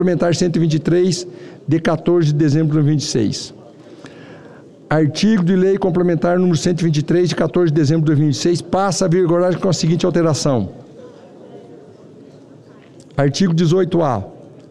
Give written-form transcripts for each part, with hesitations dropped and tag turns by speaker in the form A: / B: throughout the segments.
A: Complementar 123, de 14 de dezembro de 2026. Artigo de Lei Complementar número 123, de 14 de dezembro de 2026, passa a vigorar com a seguinte alteração. Artigo 18A.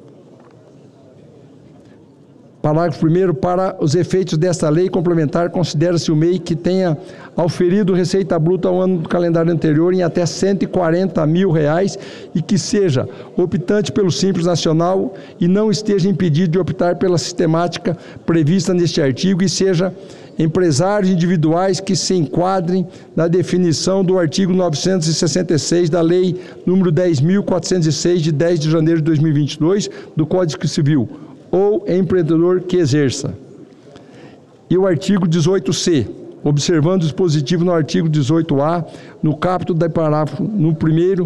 A: Parágrafo 1º, para os efeitos desta lei complementar, considera-se o MEI que tenha auferido receita bruta ao ano do calendário anterior em até R$140 mil e que seja optante pelo Simples Nacional e não esteja impedido de optar pela sistemática prevista neste artigo e seja empresários individuais que se enquadrem na definição do artigo 966 da Lei número 10.406, de 10 de janeiro de 2022, do Código Civil, ou empreendedor que exerça. E o artigo 18C, observando o dispositivo no artigo 18A, no caput do parágrafo no primeiro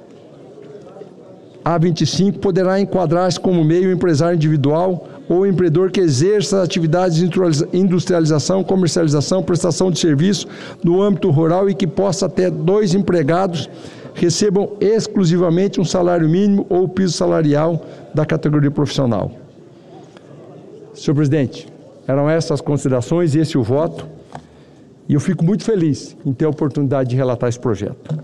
A: a 25, poderá enquadrar-se como meio empresário individual ou empreendedor que exerça atividades de industrialização, comercialização, prestação de serviço no âmbito rural e que possa até 2 empregados recebam exclusivamente um salário mínimo ou piso salarial da categoria profissional. Senhor presidente, eram essas as considerações e esse o voto, e eu fico muito feliz em ter a oportunidade de relatar esse projeto.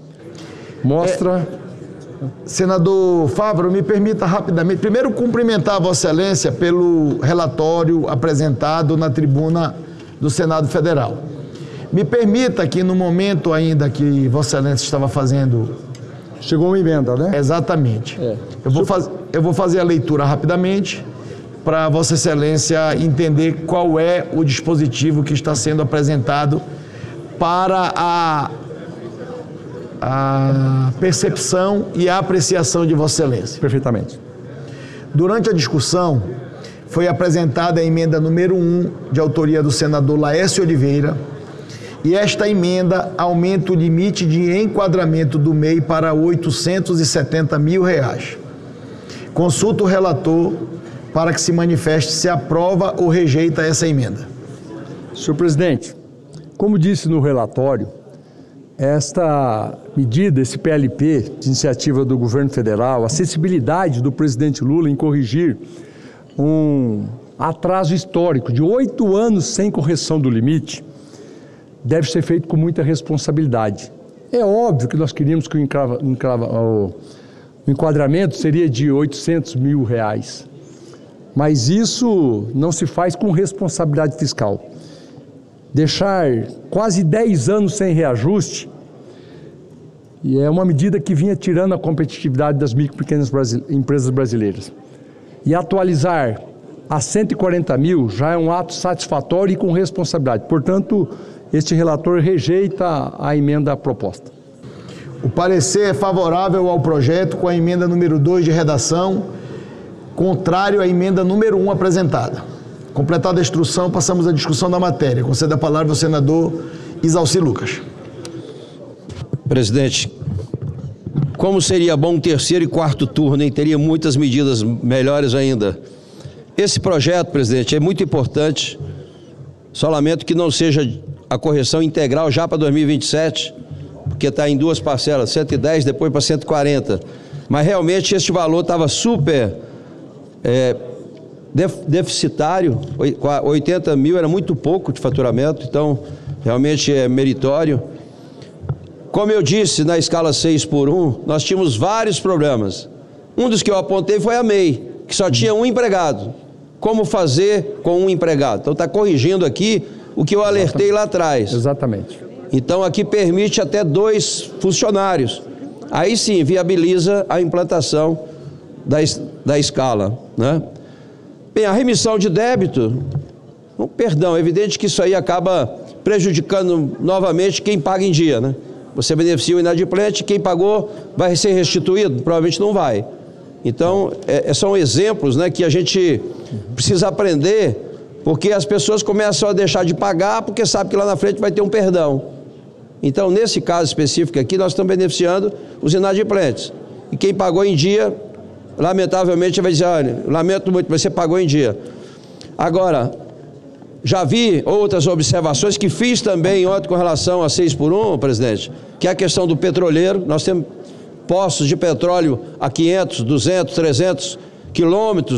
B: Senador Fávaro, me permita rapidamente, primeiro cumprimentar a Vossa Excelência pelo relatório apresentado na tribuna do Senado Federal. Me permita que no momento ainda que Vossa Excelência estava fazendo...
A: Chegou uma emenda, né?
B: Exatamente. Eu vou fazer a leitura rapidamente, para Vossa Excelência entender qual é o dispositivo que está sendo apresentado para a percepção e a apreciação de Vossa Excelência.
A: Perfeitamente.
B: Durante a discussão, foi apresentada a emenda número 1, de autoria do senador Laércio Oliveira, e esta emenda aumenta o limite de enquadramento do MEI para R$870 mil. Consulta o relator para que se manifeste se aprova ou rejeita essa emenda.
A: Senhor presidente, como disse no relatório, esta medida, esse PLP, de iniciativa do governo federal, a sensibilidade do presidente Lula em corrigir um atraso histórico de 8 anos sem correção do limite, deve ser feito com muita responsabilidade. É óbvio que nós queríamos que o enquadramento seria de R$800 mil, mas isso não se faz com responsabilidade fiscal. Deixar quase 10 anos sem reajuste e é uma medida que vinha tirando a competitividade das micro e pequenas empresas brasileiras. E atualizar a R$140 mil já é um ato satisfatório e com responsabilidade. Portanto, este relator rejeita a emenda proposta.
B: O parecer é favorável ao projeto com a emenda número 2 de redação, contrário à emenda número 1 apresentada. Completada a instrução, passamos à discussão da matéria. Concedo a palavra ao senador Isalci Lucas.
C: Presidente, como seria bom um terceiro e quarto turno, hein? Teria muitas medidas melhores ainda. Esse projeto, presidente, é muito importante. Só lamento que não seja a correção integral já para 2027, porque está em 2 parcelas, 110, depois para 140. Mas realmente este valor estava super deficitário, 80 mil era muito pouco de faturamento, então realmente é meritório. Como eu disse, na escala 6x1, nós tínhamos vários problemas. Um dos que eu apontei foi a MEI, que só tinha um empregado. Como fazer com um empregado? Então está corrigindo aqui o que eu alertei lá atrás.
A: Exatamente.
C: Então aqui permite até 2 funcionários. Aí sim viabiliza a implantação da escala, né? Bem, a remissão de débito, perdão, é evidente que isso aí acaba prejudicando novamente quem paga em dia, né? Você beneficia o inadimplente, quem pagou vai ser restituído? Provavelmente não vai. Então, são exemplos, né, que a gente precisa aprender, porque as pessoas começam a deixar de pagar porque sabem que lá na frente vai ter um perdão. Então, nesse caso específico aqui, nós estamos beneficiando os inadimplentes. E quem pagou em dia, lamentavelmente, vai dizer, olha, lamento muito, mas você pagou em dia. Agora, já vi outras observações que fiz também ontem com relação a 6x1, presidente, que é a questão do petroleiro. Nós temos poços de petróleo a 500, 200, 300 quilômetros